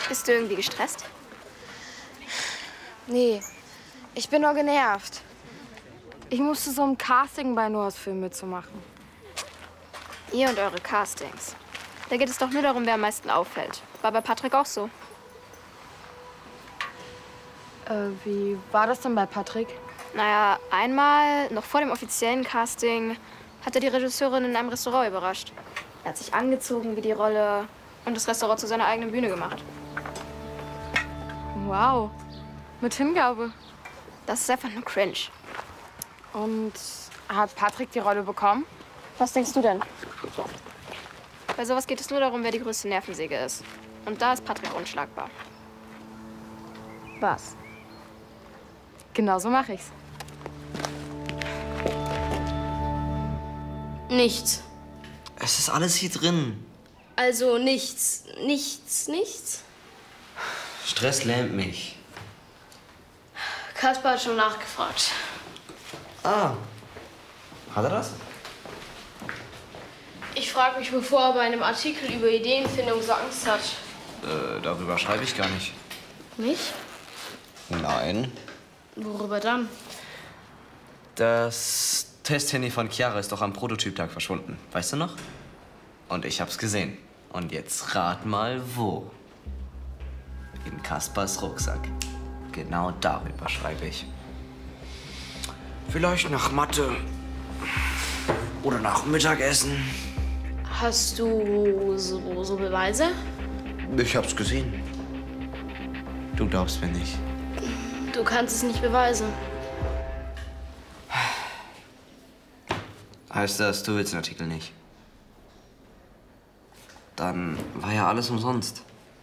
Bist du irgendwie gestresst? Nee, ich bin nur genervt. Ich musste so ein Casting bei Noahs Film mitzumachen. Ihr und eure Castings. Da geht es doch nur darum, wer am meisten auffällt. War bei Patrick auch so. Wie war das denn bei Patrick? Naja, einmal, noch vor dem offiziellen Casting, hat er die Regisseurin in einem Restaurant überrascht. Er hat sich angezogen wie die Rolle und das Restaurant zu seiner eigenen Bühne gemacht. Wow, mit Hingabe. Das ist einfach nur cringe. Und hat Patrick die Rolle bekommen? Was denkst du denn? Bei sowas geht es nur darum, wer die größte Nervensäge ist. Und da ist Patrick unschlagbar. Was? Genau so mache ich's. Nichts. Es ist alles hier drin. Also nichts. Nichts. Stress lähmt mich. Kaspar hat schon nachgefragt. Ah, hat er das? Ich frage mich, bevor er bei einem Artikel über Ideenfindung so Angst hat. Darüber schreibe ich gar nicht. Nicht? Nein. Worüber dann? Das Testhandy von Chiara ist doch am Prototyptag verschwunden. Weißt du noch? Und ich hab's gesehen. Und jetzt rat mal, wo? In Kaspars Rucksack. Genau darüber schreibe ich. Vielleicht nach Mathe. Oder nach Mittagessen. Hast du so Beweise? Ich hab's gesehen. Du glaubst mir nicht. Du kannst es nicht beweisen. Heißt das, du willst den Artikel nicht? Dann war ja alles umsonst.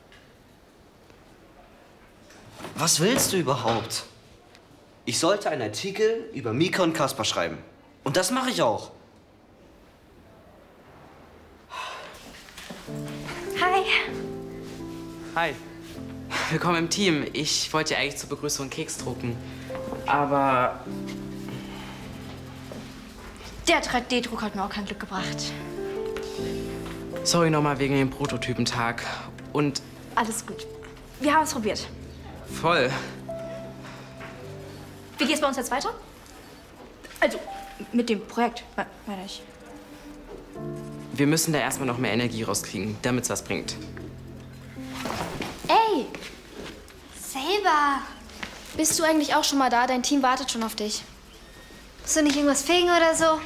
Was willst du überhaupt? Ich sollte einen Artikel über Mika und Kaspar schreiben. Und das mache ich auch. Hi. Hi. Willkommen im Team. Ich wollte ja eigentlich zur Begrüßung einen Keks drucken. Aber Der 3D-Druck hat mir auch kein Glück gebracht. sorry nochmal wegen dem Prototypentag. Und Alles gut. Wir haben es probiert. voll. Wie geht's bei uns jetzt weiter? Also, mit dem Projekt, meine ich. Wir müssen da erstmal noch mehr Energie rauskriegen, damit es was bringt. Ey! Selber! Bist du eigentlich auch schon mal da? Dein Team wartet schon auf dich. Musst du nicht irgendwas fegen oder so?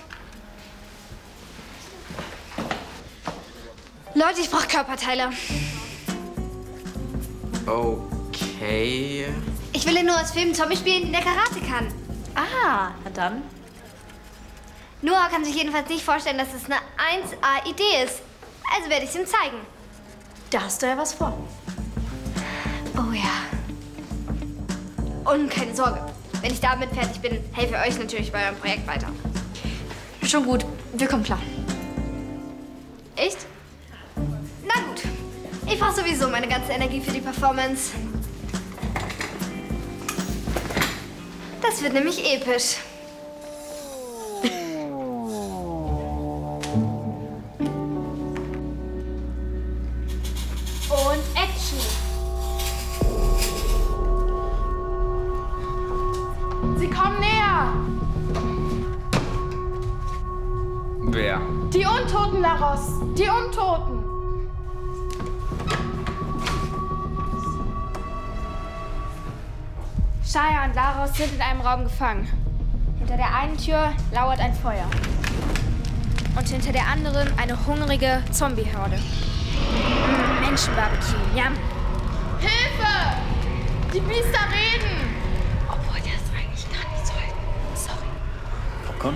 Leute, ich brauche Körperteile. Okay. Ich will nur als Film Zombie spielen, der Karate kann. Ah, na dann. Noah kann sich jedenfalls nicht vorstellen, dass es eine 1A-Idee ist. Also werde ich es ihm zeigen. Da hast du ja was vor. Oh ja. Und keine Sorge, wenn ich damit fertig bin, helfe ich euch natürlich bei eurem Projekt weiter. Schon gut, wir kommen klar. Echt? Na gut. Ich brauche sowieso meine ganze Energie für die Performance. Das wird nämlich episch. Und Action. Sie kommen näher! Wer? Die Untoten, Laros! Die Untoten! Shaya und Laros sind in einem Raum gefangen. Hinter der einen Tür lauert ein Feuer. Und hinter der anderen eine hungrige Zombie-Horde. Menschenbarbecue, yum. Hilfe! Die Biester reden! Obwohl wir das eigentlich gar nicht sollten. Sorry. Popcorn?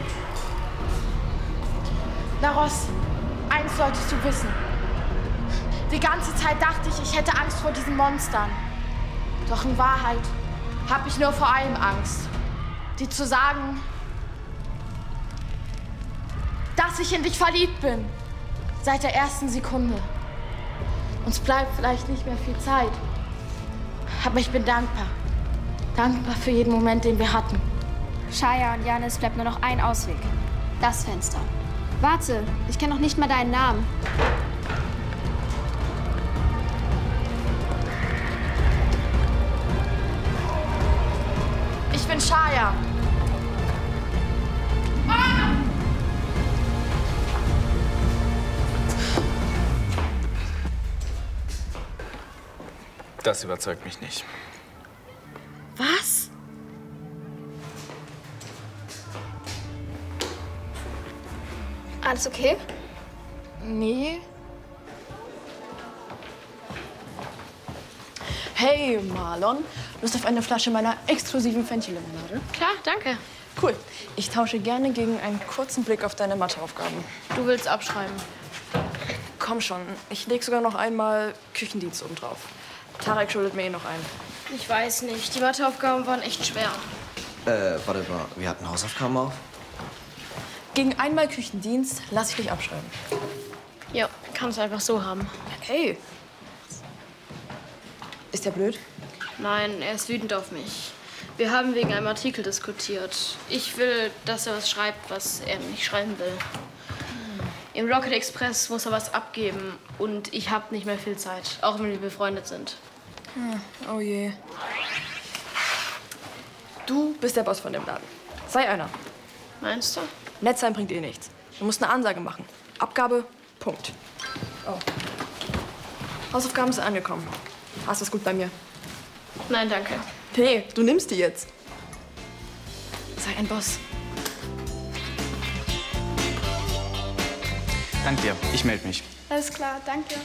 Laros, eins solltest du wissen. Die ganze Zeit dachte ich, ich hätte Angst vor diesen Monstern. Doch in Wahrheit habe ich nur vor allem Angst, dir zu sagen, dass ich in dich verliebt bin. Seit der ersten Sekunde. Uns bleibt vielleicht nicht mehr viel Zeit. Aber ich bin dankbar. Dankbar für jeden Moment, den wir hatten. Shaya und Janis bleibt nur noch ein Ausweg. Das Fenster. Warte, ich kenne noch nicht mal deinen Namen. bin Shaya. Das überzeugt mich nicht. Was? Alles okay? Nee. Hey, Marlon. Lust auf eine Flasche meiner exklusiven Fenchel-Limonade? Klar, danke. Cool. Ich tausche gerne gegen einen kurzen Blick auf deine Matheaufgaben. Du willst abschreiben. Komm schon, ich leg sogar noch einmal Küchendienst oben drauf. Tarek schuldet mir eh noch einen. Ich weiß nicht. Die Matheaufgaben waren echt schwer. Warte mal, wir hatten Hausaufgaben auf? Gegen einmal Küchendienst lass ich dich abschreiben. Ja, kannst einfach so haben. Hey. Ist der blöd? Nein, er ist wütend auf mich. Wir haben wegen einem Artikel diskutiert. Ich will, dass er was schreibt, was er nicht schreiben will. Im Rocket Express muss er was abgeben und ich habe nicht mehr viel Zeit, auch wenn wir befreundet sind. Oh je. Du bist der Boss von dem Laden. Sei einer. Meinst du? Nett sein bringt eh nichts. Du musst eine Ansage machen. Abgabe, Punkt. Oh. Hausaufgaben sind angekommen. Hast du es gut bei mir? Nein, danke. Nee, du nimmst die jetzt. Sei ein Boss. Dank dir. Ich melde mich. Alles klar, danke.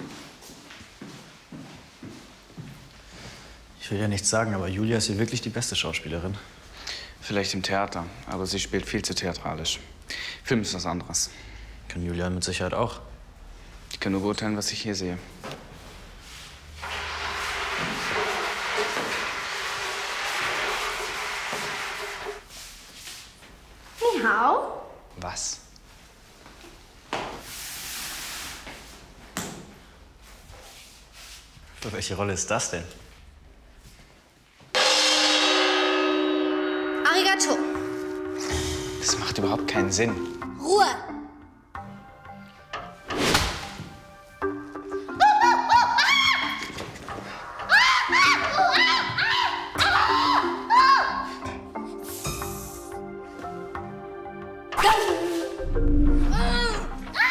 Ich will ja nichts sagen, aber Julia ist hier wirklich die beste Schauspielerin. Vielleicht im Theater, aber sie spielt viel zu theatralisch. Film ist was anderes. Kann Julia mit Sicherheit auch. Ich kann nur beurteilen, was ich hier sehe. Ni hao. Was? Für welche Rolle ist das denn? Arigato. Das macht überhaupt keinen Sinn.